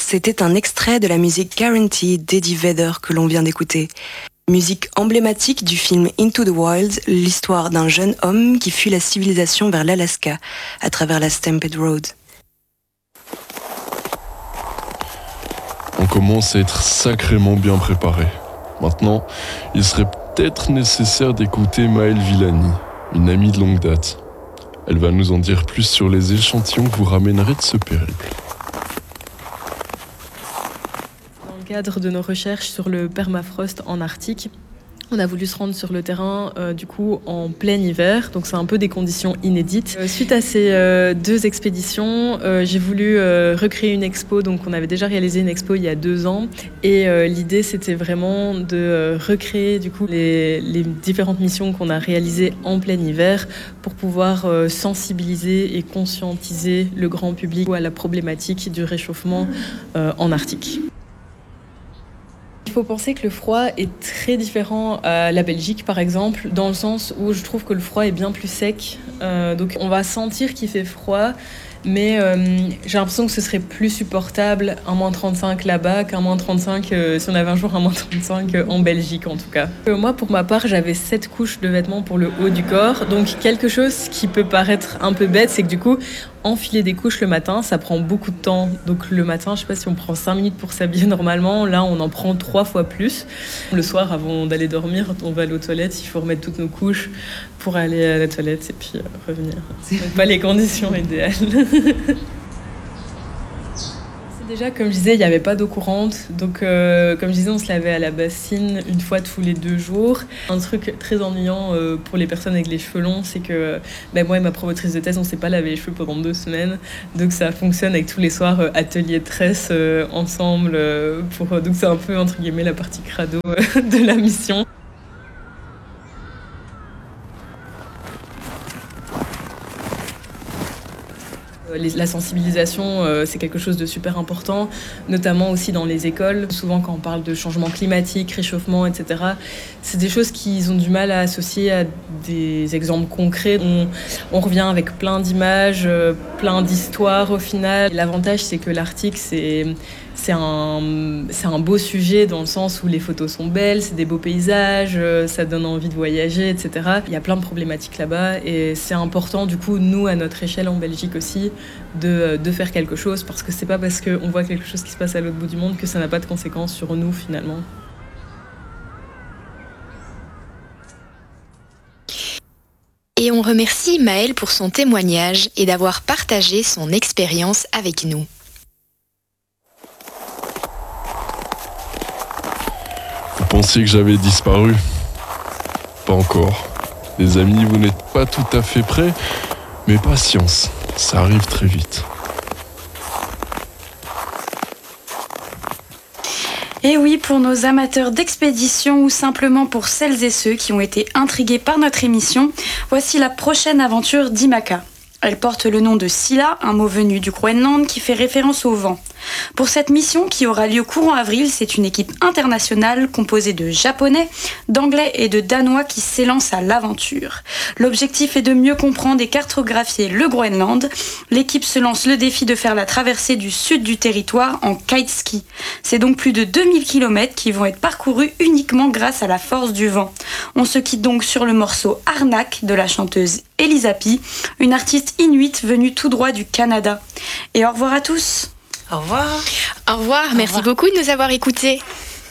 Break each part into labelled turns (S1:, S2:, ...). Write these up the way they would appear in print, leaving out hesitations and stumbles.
S1: c'était un extrait de la musique Guaranteed d'Eddie Vedder que l'on vient d'écouter. Musique emblématique du film Into the Wild, l'histoire d'un jeune homme qui fuit la civilisation vers l'Alaska à travers la Stampede Road.
S2: On commence à être sacrément bien préparé. Maintenant, il serait peut-être nécessaire d'écouter Maëlle Villani, une amie de longue date. Elle va nous en dire plus sur les échantillons que vous ramènerez de ce périple.
S3: Dans le cadre de nos recherches sur le permafrost en Arctique, on a voulu se rendre sur le terrain du coup en plein hiver, donc c'est un peu des conditions inédites. Suite à ces deux expéditions, j'ai voulu recréer une expo, donc on avait déjà réalisé une expo il y a 2 ans, et l'idée c'était vraiment de recréer du coup les différentes missions qu'on a réalisées en plein hiver pour pouvoir sensibiliser et conscientiser le grand public à la problématique du réchauffement en Arctique. Il faut penser que le froid est très différent à la Belgique, par exemple, dans le sens où je trouve que le froid est bien plus sec. Donc on va sentir qu'il fait froid, mais j'ai l'impression que ce serait plus supportable un moins 35 là-bas qu'un moins 35 si on avait un jour un moins 35 en Belgique, en tout cas. Moi, pour ma part, j'avais 7 couches de vêtements pour le haut du corps. Donc quelque chose qui peut paraître un peu bête, c'est que du coup, enfiler des couches le matin, ça prend beaucoup de temps. Donc le matin, je sais pas si on prend 5 minutes pour s'habiller normalement, là on en prend 3 fois plus. Le soir, avant d'aller dormir, on va aller aux toilettes, il faut remettre toutes nos couches pour aller à la toilette et puis revenir. Donc pas les conditions idéales. Déjà, comme je disais, il n'y avait pas d'eau courante. Donc, comme je disais, on se lavait à la bassine une fois tous les 2 jours. Un truc très ennuyant pour les personnes avec les cheveux longs, c'est que moi et ma promotrice de thèse, on ne s'est pas lavé les cheveux pendant 2 semaines. Donc, ça fonctionne avec tous les soirs atelier de tresse ensemble. Donc, c'est un peu, entre guillemets, la partie crado de la mission. La sensibilisation, c'est quelque chose de super important, notamment aussi dans les écoles. Souvent, quand on parle de changement climatique, réchauffement, etc., c'est des choses qu'ils ont du mal à associer à des exemples concrets. On revient avec plein d'images, plein d'histoires au final. L'avantage, c'est que l'Arctique, c'est un beau sujet dans le sens où les photos sont belles, c'est des beaux paysages, ça donne envie de voyager, etc. Il y a plein de problématiques là-bas et c'est important, du coup, nous, à notre échelle en Belgique aussi, de faire quelque chose parce que c'est pas parce qu'on voit quelque chose qui se passe à l'autre bout du monde que ça n'a pas de conséquences sur nous, finalement.
S4: Et on remercie Maëlle pour son témoignage et d'avoir partagé son expérience avec nous.
S2: Vous pensiez que j'avais disparu? Pas encore. Les amis, vous n'êtes pas tout à fait prêts, mais patience, ça arrive très vite.
S5: Et oui, pour nos amateurs d'expédition ou simplement pour celles et ceux qui ont été intrigués par notre émission, voici la prochaine aventure d'Imaka. Elle porte le nom de Scylla, un mot venu du Groenland qui fait référence au vent. Pour cette mission qui aura lieu courant avril, c'est une équipe internationale composée de Japonais, d'Anglais et de Danois qui s'élance à l'aventure. L'objectif est de mieux comprendre et cartographier le Groenland. L'équipe se lance le défi de faire la traversée du sud du territoire en kiteski. C'est donc plus de 2000 km qui vont être parcourus uniquement grâce à la force du vent. On se quitte donc sur le morceau Arnak de la chanteuse Elisa Pi, une artiste inuite venue tout droit du Canada. Et au revoir à tous.
S1: Au revoir.
S4: Au revoir, merci beaucoup de nous avoir écoutés.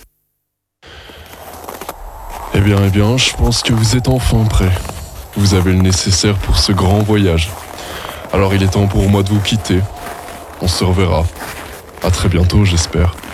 S2: Eh bien, je pense que vous êtes enfin prêts. Vous avez le nécessaire pour ce grand voyage. Alors il est temps pour moi de vous quitter. On se reverra. À très bientôt, j'espère.